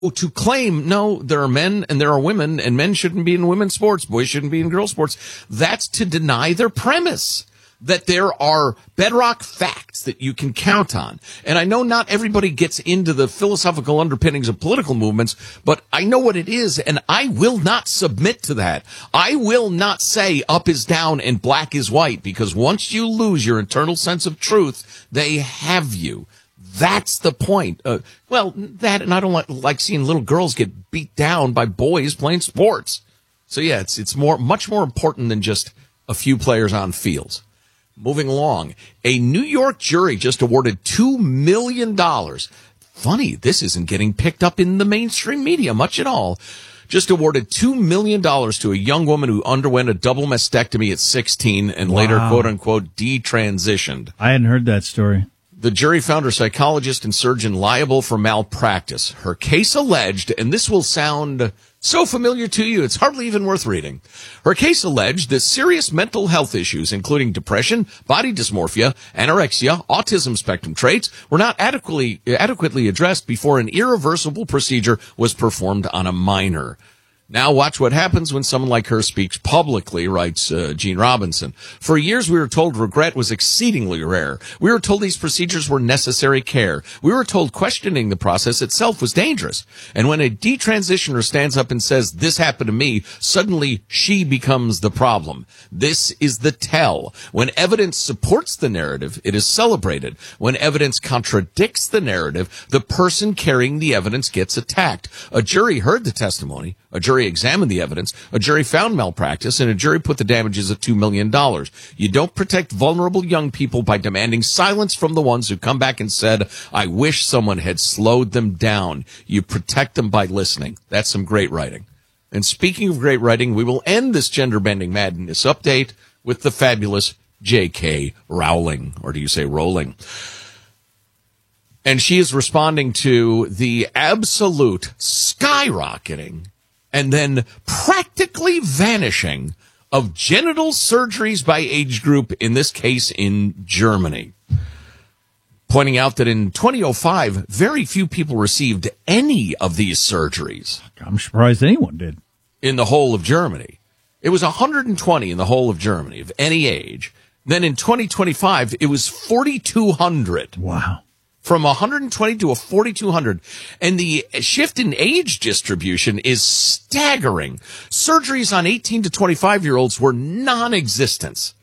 to claim, no, there are men and there are women, and men shouldn't be in women's sports, boys shouldn't be in girls' sports, that's to deny their premise that there are bedrock facts that you can count on. And I know not everybody gets into the philosophical underpinnings of political movements, but I know what it is, and I will not submit to that. I will not say up is down and black is white, because once you lose your internal sense of truth, they have you. That's the point. That, and I don't like seeing little girls get beat down by boys playing sports. So yeah, it's much more important than just a few players on fields. Moving along, a New York jury just awarded $2 million. Funny, this isn't getting picked up in the mainstream media much at all. Just awarded $2 million to a young woman who underwent a double mastectomy at 16 and later, quote unquote, detransitioned. I hadn't heard that story. The jury found her psychologist and surgeon liable for malpractice. Her case alleged, and this will sound so familiar to you, it's hardly even worth reading. Her case alleged that serious mental health issues, including depression, body dysmorphia, anorexia, autism spectrum traits, were not adequately addressed before an irreversible procedure was performed on a minor. Now watch what happens when someone like her speaks publicly, writes Gene Robinson. For years we were told regret was exceedingly rare. We were told these procedures were necessary care. We were told questioning the process itself was dangerous. And when a detransitioner stands up and says, this happened to me, suddenly she becomes the problem. This is the tell. When evidence supports the narrative, it is celebrated. When evidence contradicts the narrative, the person carrying the evidence gets attacked. A jury heard the testimony. A jury examined the evidence, a jury found malpractice, and a jury put the damages at $2 million. You don't protect vulnerable young people by demanding silence from the ones who come back and said, I wish someone had slowed them down. You protect them by listening. That's some great writing. And speaking of great writing, we will end this gender-bending madness update with the fabulous J.K. Rowling, or do you say Rowling? And she is responding to the absolute skyrocketing and then practically vanishing of genital surgeries by age group, in this case in Germany. Pointing out that in 2005, very few people received any of these surgeries. I'm surprised anyone did. In the whole of Germany. It was 120 in the whole of Germany of any age. Then in 2025, it was 4,200. Wow. From 120 to a 4,200. And the shift in age distribution is staggering. Surgeries on 18 to 25-year-olds were non-existent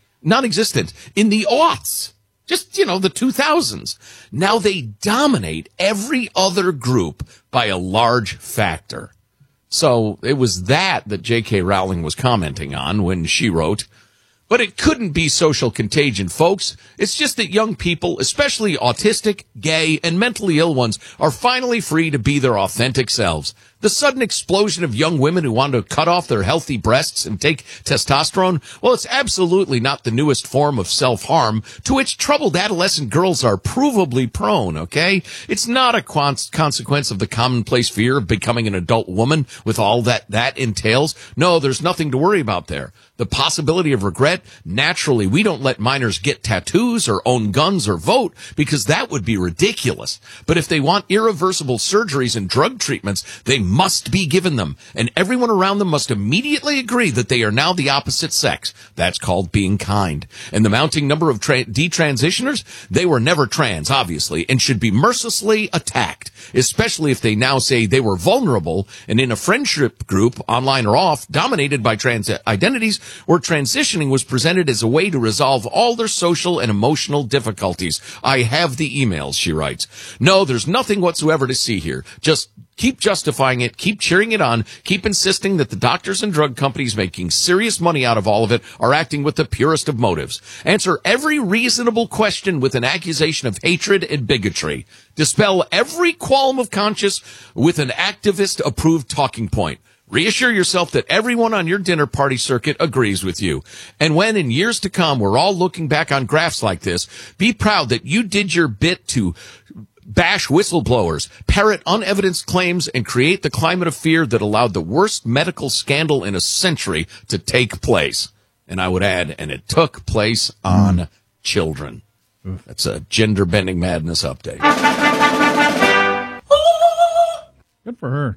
in the aughts. Just, the 2000s. Now they dominate every other group by a large factor. So it was that J.K. Rowling was commenting on when she wrote, but it couldn't be social contagion, folks. It's just that young people, especially autistic, gay, and mentally ill ones, are finally free to be their authentic selves. The sudden explosion of young women who want to cut off their healthy breasts and take testosterone, well, it's absolutely not the newest form of self-harm to which troubled adolescent girls are provably prone, okay? It's not a consequence of the commonplace fear of becoming an adult woman with all that entails. No, there's nothing to worry about there. The possibility of regret, naturally, we don't let minors get tattoos or own guns or vote because that would be ridiculous. But if they want irreversible surgeries and drug treatments, they must be given them, and everyone around them must immediately agree that they are now the opposite sex. That's called being kind. And the mounting number of detransitioners, they were never trans, obviously, and should be mercilessly attacked, especially if they now say they were vulnerable and in a friendship group, online or off, dominated by trans identities, where transitioning was presented as a way to resolve all their social and emotional difficulties. I have the emails, she writes. No, there's nothing whatsoever to see here. Just keep justifying it, keep cheering it on, keep insisting that the doctors and drug companies making serious money out of all of it are acting with the purest of motives. Answer every reasonable question with an accusation of hatred and bigotry. Dispel every qualm of conscience with an activist-approved talking point. Reassure yourself that everyone on your dinner party circuit agrees with you. And when in years to come we're all looking back on graphs like this, be proud that you did your bit to bash whistleblowers, parrot unevidenced claims, and create the climate of fear that allowed the worst medical scandal in a century to take place. And I would add, and it took place on children. That's a gender-bending madness update. Good for her.